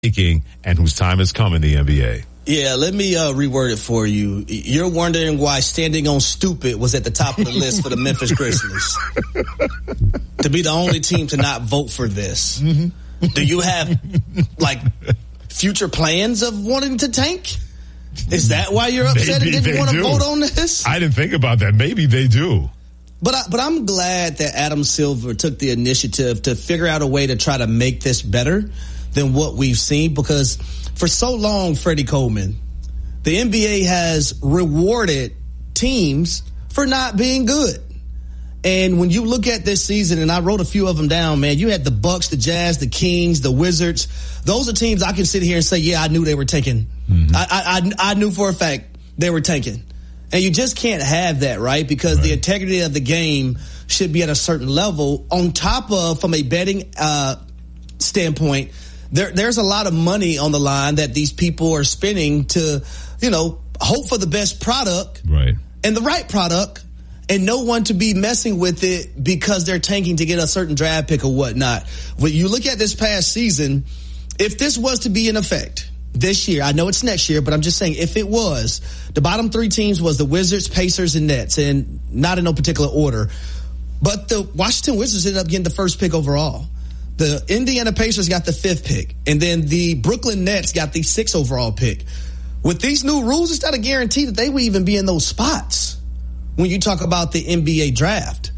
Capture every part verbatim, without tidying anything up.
and whose time has come in the N B A. Yeah, let me uh, reword it for you. You're wondering why standing on stupid was at the top of the list for the Memphis Grizzlies. To be the only team to not vote for this. Mm-hmm. Do you have, like, future plans of wanting to tank? Is that why you're upset Maybe and didn't want to vote on this? I didn't think about that. Maybe they do. But I, but I'm glad that Adam Silver took the initiative to figure out a way to try to make this better than what we've seen, because for so long, Freddie Coleman, the N B A has rewarded teams for not being good. And when you look at this season, and I wrote a few of them down, man, you had the Bucks, the Jazz, the Kings, the Wizards. Those are teams I can sit here and say, yeah, I knew they were tanking. Mm-hmm. I, I, I knew for a fact they were tanking. And you just can't have that, right? Because right. the integrity of the game should be at a certain level. On top of, from a betting uh, standpoint, There, there's a lot of money on the line that these people are spending to, you know, hope for the best product, right, and the right product, and no one to be messing with it because they're tanking to get a certain draft pick or whatnot. When you look at this past season, if this was to be in effect this year, I know it's next year, but I'm just saying, if it was, the bottom three teams was the Wizards, Pacers, and Nets, and not in no particular order. But the Washington Wizards ended up getting the first pick overall. The Indiana Pacers got the fifth pick, and then the Brooklyn Nets got the sixth overall pick. With these new rules, it's not a guarantee that they will even be in those spots when you talk about the N B A draft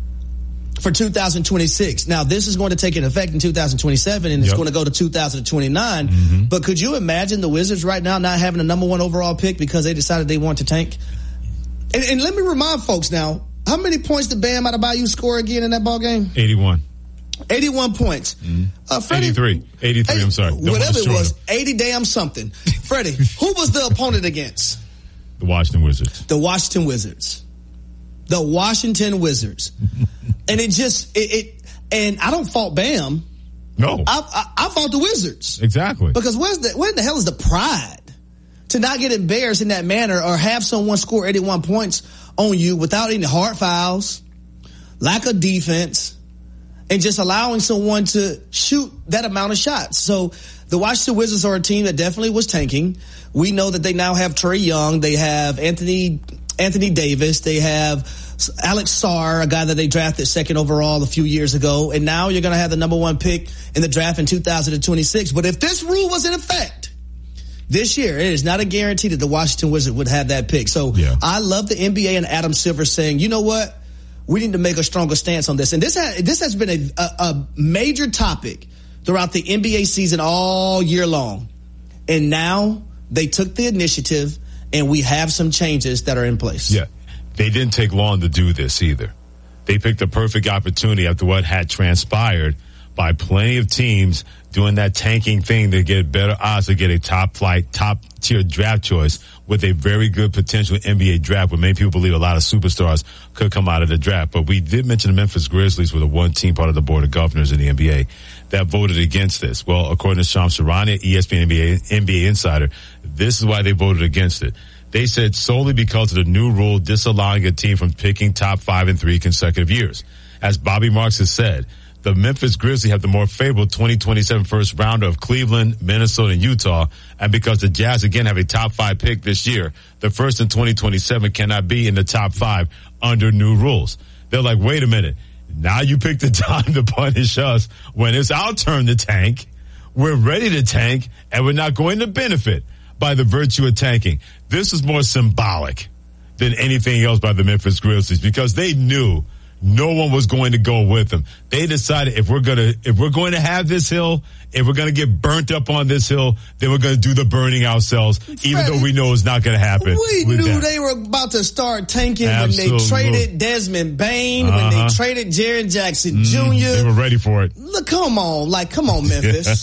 for two thousand twenty-six. Now, this is going to take an effect in two thousand twenty-seven, and it's yep. going to go to two thousand twenty-nine. Mm-hmm. But could you imagine the Wizards right now not having a number one overall pick because they decided they want to tank? And, and let me remind folks now, how many points did Bam Adebayo score again in that ball game? eighty-one. eighty-one points. Mm-hmm. Uh, Freddie, eighty-three. eighty-three, eighty, I'm sorry. Don't whatever it was, eighty damn something. Freddie, who was the opponent against? The Washington Wizards. The Washington Wizards. The Washington Wizards. And it just, it, it, and I don't fault Bam. No. I, I, I fault the Wizards. Exactly. Because where's the, where the hell is the pride to not get embarrassed in that manner or have someone score eighty-one points on you without any hard fouls, lack of defense, and just allowing someone to shoot that amount of shots. So the Washington Wizards are a team that definitely was tanking. We know that they now have Trae Young. They have Anthony Anthony Davis. They have Alex Sarr, a guy that they drafted second overall a few years ago. And now you're going to have the number one pick in the draft in two thousand twenty-six. But if this rule was in effect this year, it is not a guarantee that the Washington Wizards would have that pick. So yeah. I love the N B A and Adam Silver saying, you know what? We need to make a stronger stance on this. And this has, this has been a, a, a major topic throughout the N B A season all year long. And now they took the initiative, and we have some changes that are in place. Yeah, they didn't take long to do this either. They picked the perfect opportunity after what had transpired by plenty of teams doing that tanking thing to get better odds to get a top flight, top tier draft choice with a very good potential N B A draft where many people believe a lot of superstars could come out of the draft. But we did mention the Memphis Grizzlies were the one team part of the board of governors in the N B A that voted against this. Well, according to Shams Charania, E S P N N B A, N B A insider, this is why they voted against it. They said solely because of the new rule disallowing a team from picking top five in three consecutive years. As Bobby Marks has said, the Memphis Grizzlies have the more favorable twenty twenty-seven first rounder of Cleveland, Minnesota, and Utah. And because the Jazz, again, have a top five pick this year, the first in twenty twenty-seven cannot be in the top five under new rules. They're like, wait a minute. Now you pick the time to punish us when it's our turn to tank. We're ready to tank, and we're not going to benefit by the virtue of tanking. This is more symbolic than anything else by the Memphis Grizzlies because they knew no one was going to go with them. They decided if we're gonna if we're going to have this hill, if we're gonna get burnt up on this hill, then we're gonna do the burning ourselves, Freddie, even though we know it's not gonna happen. We knew them. They were about to start tanking Absolutely. when they traded Desmond Bain, uh-huh. when they traded Jaren Jackson mm, Junior They were ready for it. Look, come on, like, come on, Memphis.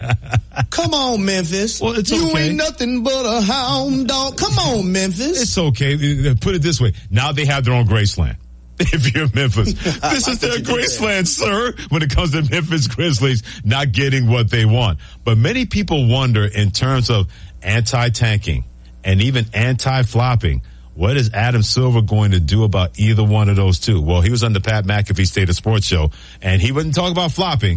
Come on, Memphis. Well, it's you okay. ain't nothing but a hound dog. Come on, Memphis. It's okay. Put it this way. Now they have their own Graceland. If you're Memphis, this is their Graceland, sir, when it comes to Memphis Grizzlies not getting what they want. But many people wonder in terms of anti-tanking and even anti-flopping, what is Adam Silver going to do about either one of those two? Well, he was on the Pat McAfee State of Sports show, and he wouldn't talk about flopping,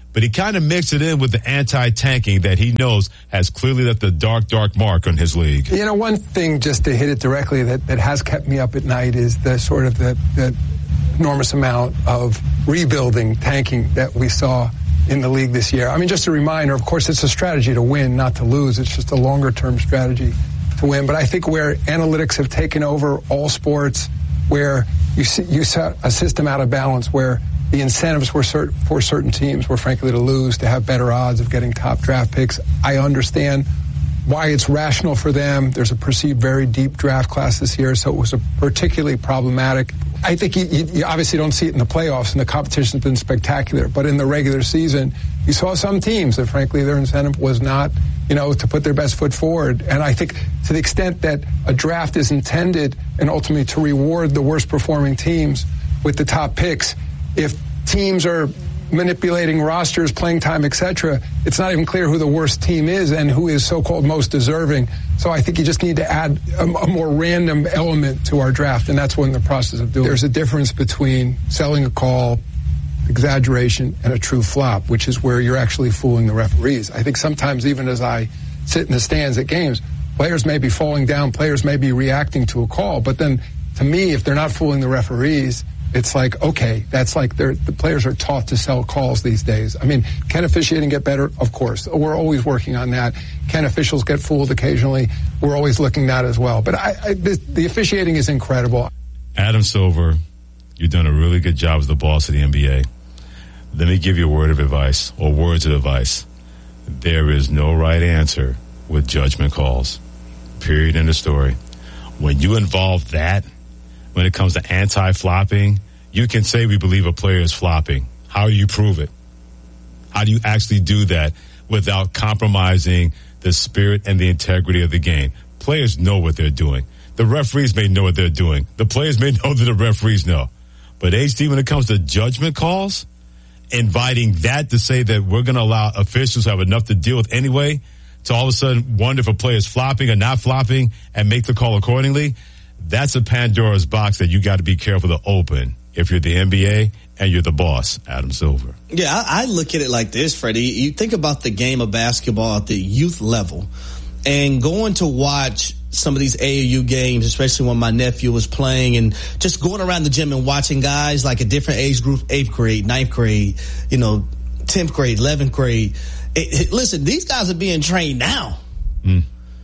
but he kind of mixed it in with the anti-tanking that he knows has clearly left a dark, dark mark on his league. You know, one thing, just to hit it directly, that, that has kept me up at night is the sort of the, the enormous amount of rebuilding, tanking that we saw in the league this year. I mean, just a reminder, of course, it's a strategy to win, not to lose. It's just a longer-term strategy to win. But I think where analytics have taken over all sports, where you see, you set a system out of balance, where the incentives were cert- for certain teams were frankly to lose, to have better odds of getting top draft picks. I understand why it's rational for them. There's a perceived very deep draft class this year, so it was a particularly problematic. I think you, you, you obviously don't see it in the playoffs, and the competition's been spectacular. But in the regular season, you saw some teams that, frankly, their incentive was not, you know, to put their best foot forward. And I think to the extent that a draft is intended and ultimately to reward the worst performing teams with the top picks, if teams are manipulating rosters, playing time, et cetera, it's not even clear who the worst team is and who is so-called most deserving. So I think you just need to add a, a more random element to our draft, and that's what we're in the process of doing. There's a difference between selling a call, exaggeration, and a true flop, which is where you're actually fooling the referees. I think sometimes, even as I sit in the stands at games, players may be falling down, players may be reacting to a call, but then to me, if they're not fooling the referees, it's like, okay, that's like they're, the players are taught to sell calls these days. I mean, can officiating get better? Of course. We're always working on that. Can officials get fooled occasionally? We're always looking at that as well. But I, I, the, the officiating is incredible. Adam Silver, you've done a really good job as the boss of the N B A. Let me give you a word of advice, or words of advice. There is no right answer with judgment calls. Period. End of story. When you involve that, when it comes to anti-flopping, you can say we believe a player is flopping. How do you prove it? How do you actually do that without compromising the spirit and the integrity of the game? Players know what they're doing. The referees may know what they're doing. The players may know that the referees know. But H D, when it comes to judgment calls, inviting that to say that we're going to allow officials who have enough to deal with anyway to all of a sudden wonder if a player is flopping or not flopping and make the call accordingly, that's a Pandora's box that you got to be careful to open if you're the N B A and you're the boss, Adam Silver. Yeah, I, I look at it like this, Freddie. You think about the game of basketball at the youth level and going to watch some of these A A U games, especially when my nephew was playing, and just going around the gym and watching guys like a different age group, eighth grade, ninth grade, you know, tenth grade, eleventh grade. It, it, listen, these guys are being trained now mm.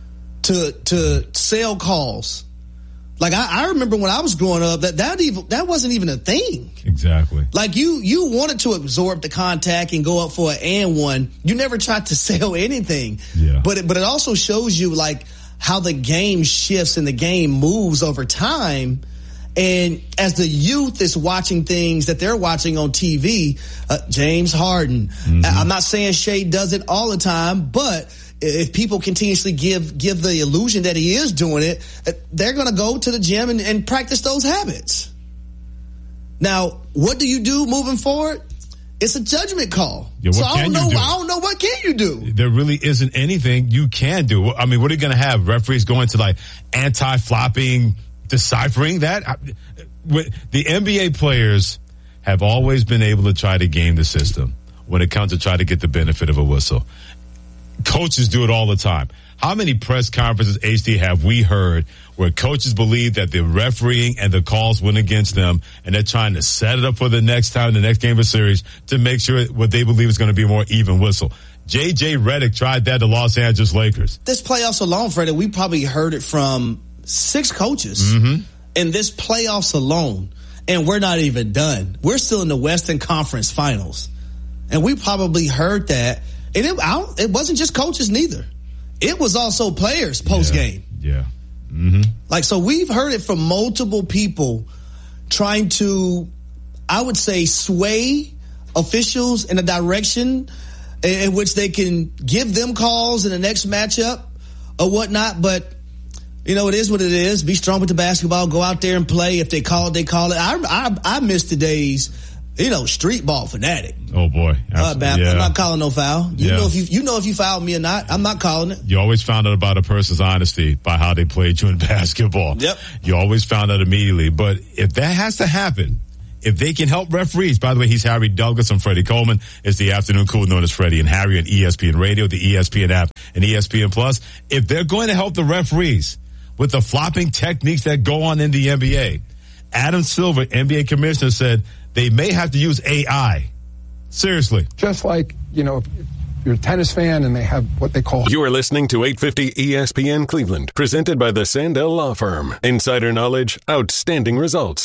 to to sell calls. Like I, I remember when I was growing up, that that even that wasn't even a thing. Exactly. Like you, you wanted to absorb the contact and go up for an and one. You never tried to sell anything. Yeah. But it, but it also shows you like how the game shifts and the game moves over time. And as the youth is watching things that they're watching on T V, uh, James Harden. Mm-hmm. I'm not saying Shea does it all the time, but if people continuously give give the illusion that he is doing it, they're going to go to the gym and, and practice those habits. Now, what do you do moving forward? It's a judgment call. Yeah, what so I can don't know. you do? I don't know what can you do. There really isn't anything you can do. I mean, what are you going to have? Referees going to like anti-flopping, deciphering that? I, the N B A players have always been able to try to game the system when it comes to try to get the benefit of a whistle. Coaches do it all the time. How many press conferences, H D, have we heard where coaches believe that the refereeing and the calls went against them and they're trying to set it up for the next time, the next game of a series, to make sure what they believe is going to be a more even whistle? J J Redick tried that to Los Angeles Lakers. This playoffs alone, Freddie, we probably heard it from six coaches mm-hmm. in this playoffs alone, and we're not even done. We're still in the Western Conference Finals, and we probably heard that. And it, I don't, it wasn't just coaches neither. It was also players post game. Yeah. yeah. Mm-hmm. Like, so we've heard it from multiple people trying to, I would say, sway officials in a direction in, in which they can give them calls in the next matchup or whatnot. But, you know, it is what it is. Be strong with the basketball. Go out there and play. If they call it, they call it. I, I, I miss the days, you know, street ball fanatic. Oh boy, uh, man, yeah. I'm not calling no foul. You yeah. know if you you know if you fouled me or not. I'm not calling it. You always found out about a person's honesty by how they played you in basketball. Yep. You always found out immediately. But if that has to happen if they can help referees, by the way, he's Harry Douglas and Freddie Coleman. It's the afternoon cool known as Freddie and Harry on E S P N Radio, the E S P N app, and E S P N Plus. If they're going to help the referees with the flopping techniques that go on in the N B A, Adam Silver, N B A commissioner, said they may have to use A I. Seriously. Just like, you know, if you're a tennis fan and they have what they call... You are listening to eight fifty E S P N Cleveland, presented by the Sandell Law Firm. Insider knowledge, outstanding results.